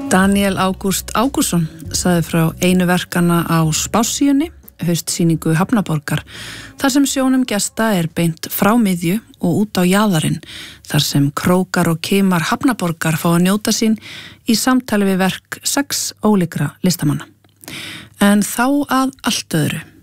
Daniel Ágúst Ágússon sagði frá einu verkanna á Spássíunni, haustsýningu Hafnarborgar, þar sem sjónum gesta er beint frá miðju og út á jaðarinn, þar sem krókar og kimar Hafnarborgar fá að njóta sín í samtali við verk 6 ólíkra listamanna. En þá að allt öðru.